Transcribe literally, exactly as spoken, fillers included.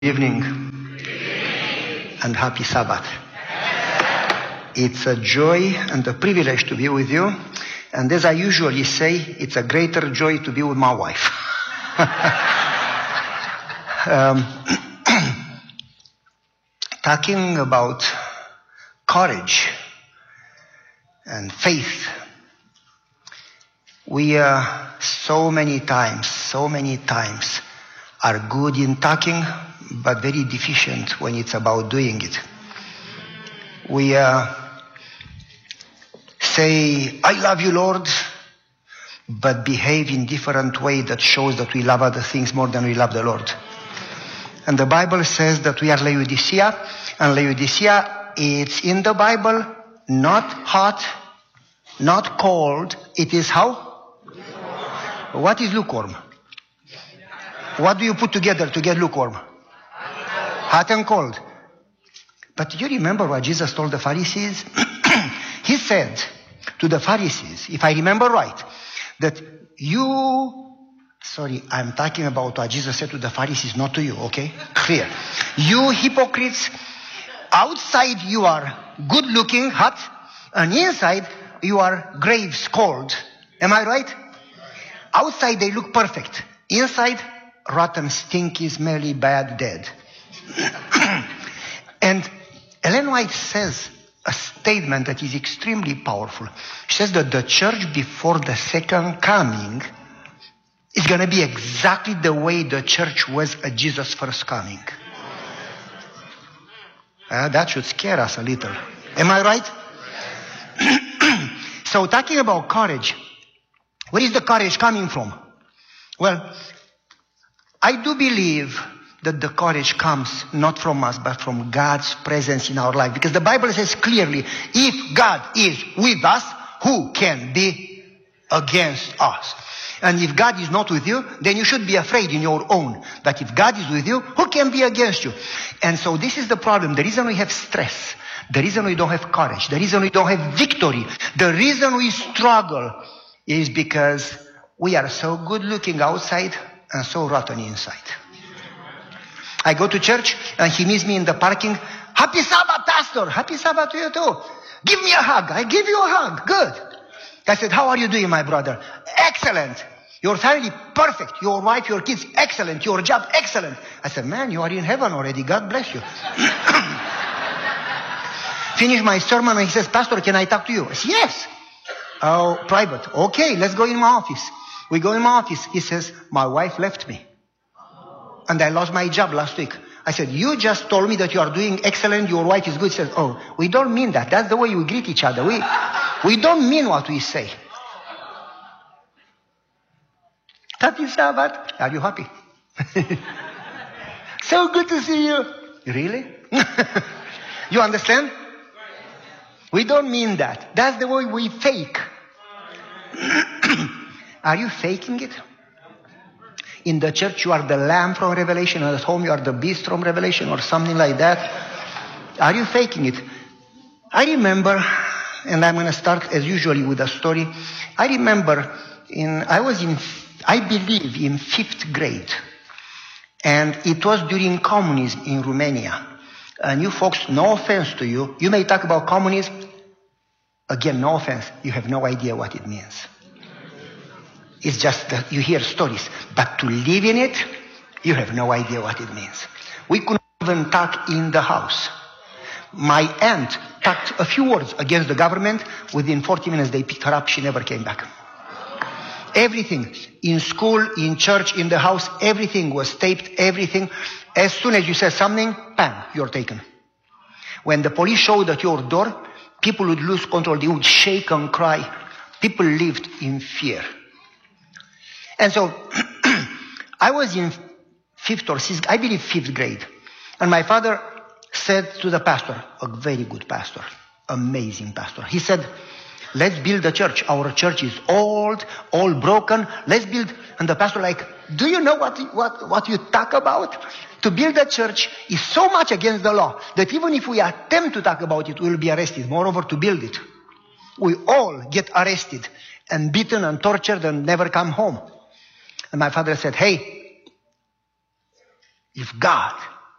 Evening and happy Sabbath. It's a joy and a privilege to be with you. And as I usually say, it's a greater joy to be with my wife. um, talking about courage and faith. We uh, so many times, so many times are good in talking, but very deficient when it's about doing it. We uh, say, I love you, Lord, but behave in different way that shows that we love other things more than we love the Lord. And the Bible says that we are Laodicea, and Laodicea, it's in the Bible, not hot, not cold, it is how? What is lukewarm? What do you put together to get lukewarm? Hot and cold. But you remember what Jesus told the Pharisees? He said to the Pharisees, if I remember right, that you, sorry, I'm talking about what Jesus said to the Pharisees, not to you, okay? Clear. You hypocrites, outside you are good looking, hot, and inside you are graves, cold. Am I right? Outside they look perfect. Inside, rotten, stinky, smelly, bad, dead. And Ellen White says a statement that is extremely powerful. She says that the church before the second coming is going to be exactly the way the church was at Jesus' first coming. Uh, that should scare us a little. Am I right? So talking about courage, where is the courage coming from? Well, I do believe that the courage comes not from us, but from God's presence in our life. Because the Bible says clearly, if God is with us, who can be against us? And if God is not with you, then you should be afraid in your own. But if God is with you, who can be against you? And so this is the problem. The reason we have stress, the reason we don't have courage, the reason we don't have victory, the reason we struggle is because we are so good looking outside and so rotten inside. I go to church and he meets me in the parking. Happy Sabbath, Pastor. Happy Sabbath to you too. Give me a hug. I give you a hug. Good. I said, how are you doing, my brother? Excellent. Your family, perfect. Your wife, your kids, excellent. Your job, excellent. I said, man, you are in heaven already. God bless you. Finish my sermon and he says, Pastor, can I talk to you? I said, yes. Oh, private. Okay, let's go in my office. We go in my office. He says, my wife left me. And I lost my job last week. I said, you just told me that you are doing excellent. Your wife is good. He says, oh, we don't mean that. That's the way we greet each other. We, we don't mean what we say. Happy Sabbath. Are you happy? So good to see you. Really? You understand? We don't mean that. That's the way we fake. Are you faking it? In the church, you are the lamb from Revelation, and at home, you are the beast from Revelation, or something like that. Are you faking it? I remember, and I'm going to start as usually with a story. I remember, in I was in, I believe, in fifth grade, and it was during communism in Romania. And you folks, no offense to you, you may talk about communism. Again, no offense, you have no idea what it means. It's just that you hear stories. But to live in it, you have no idea what it means. We couldn't even talk in the house. My aunt talked a few words against the government. Within forty minutes, they picked her up. She never came back. Everything. In school, in church, in the house, everything was taped, everything. As soon as you said something, bam, you're taken. When the police showed at your door, people would lose control. They would shake and cry. People lived in fear. And so, I was in fifth or sixth, I believe fifth grade. And my father said to the pastor, a very good pastor, amazing pastor. He said, let's build a church. Our church is old, all broken. Let's build. And the pastor like, do you know what, what, what you talk about? To build a church is so much against the law that even if we attempt to talk about it, we will be arrested. Moreover, to build it, we all get arrested and beaten and tortured and never come home. And my father said, hey, if God